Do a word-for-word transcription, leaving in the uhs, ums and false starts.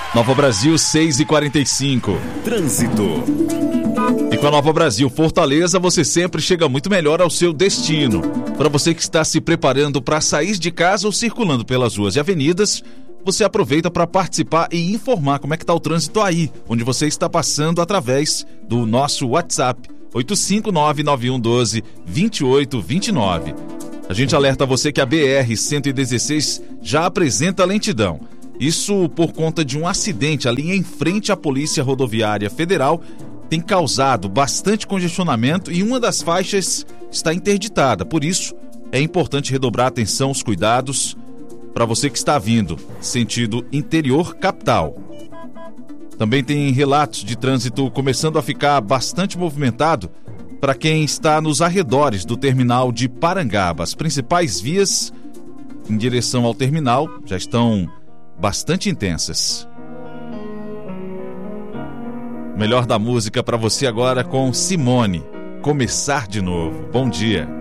Nova Brasil, seis e quarenta e cinco. Trânsito. E com a Nova Brasil Fortaleza, você sempre chega muito melhor ao seu destino. Para você que está se preparando para sair de casa ou circulando pelas ruas e avenidas, você aproveita para participar e informar como é que está o trânsito aí, onde você está passando através do nosso WhatsApp, oito cinco nove nove um um dois dois oito dois nove. A gente alerta você que a B R cento e dezesseis já apresenta lentidão. Isso por conta de um acidente ali em frente à Polícia Rodoviária Federal, tem causado bastante congestionamento e uma das faixas está interditada. Por isso, é importante redobrar a atenção, os cuidados, para você que está vindo, sentido interior capital. Também tem relatos de trânsito começando a ficar bastante movimentado para quem está nos arredores do terminal de Parangaba. As principais vias em direção ao terminal já estão bastante intensas. Melhor da música para você agora com Simone, Começar de Novo. Bom dia.